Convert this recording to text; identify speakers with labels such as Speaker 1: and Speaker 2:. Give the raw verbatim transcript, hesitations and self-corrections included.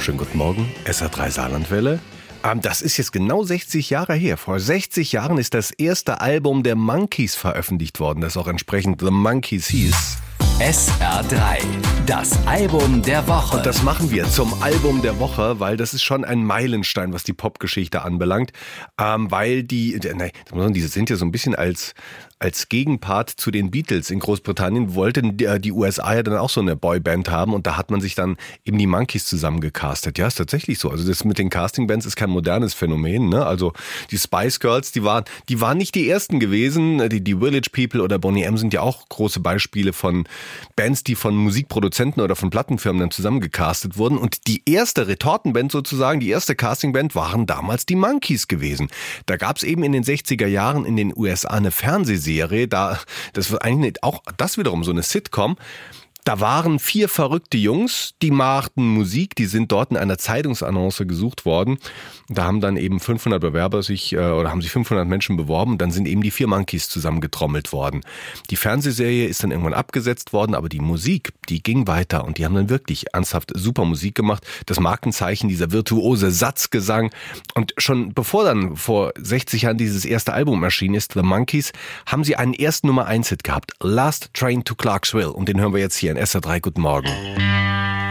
Speaker 1: Schönen guten Morgen, S R drei Saarlandwelle. Ähm, das ist jetzt genau sechzig Jahre her. Vor sechzig Jahren ist das erste Album der Monkees veröffentlicht worden, das auch entsprechend The Monkees hieß.
Speaker 2: S R drei, das Album der Woche.
Speaker 1: Und das machen wir zum Album der Woche, weil das ist schon ein Meilenstein, was die Popgeschichte anbelangt. Ähm, weil die, nein, die sind ja so ein bisschen als, als Gegenpart zu den Beatles in Großbritannien, wollten die, die U S A ja dann auch so eine Boyband haben und da hat man sich dann eben die Monkees zusammengecastet. Ja, ist tatsächlich so. Also das mit den Castingbands ist kein modernes Phänomen, ne? Also die Spice Girls, die waren, die waren nicht die ersten gewesen. Die, die Village People oder Boney M sind ja auch große Beispiele von Bands, die von Musikproduzenten oder von Plattenfirmen dann zusammengecastet wurden. Und die erste Retortenband sozusagen, die erste Castingband waren damals die Monkees gewesen. Da gab es eben in den sechziger Jahren in den U S A eine Fernsehserie, da, das war eigentlich auch das wiederum so eine Sitcom. Da waren vier verrückte Jungs, die machten Musik, die sind dort in einer Zeitungsannonce gesucht worden. Da haben dann eben fünfhundert Bewerber sich, oder haben sich fünfhundert Menschen beworben und dann sind eben die vier Monkees zusammengetrommelt worden. Die Fernsehserie ist dann irgendwann abgesetzt worden, aber die Musik, die ging weiter und die haben dann wirklich ernsthaft super Musik gemacht. Das Markenzeichen, dieser virtuose Satzgesang. Und schon bevor dann vor sechzig Jahren dieses erste Album erschienen ist, The Monkees, haben sie einen ersten Nummer eins Hit gehabt, Last Train to Clarksville. Und den hören wir jetzt hier in S R drei. Guten Morgen.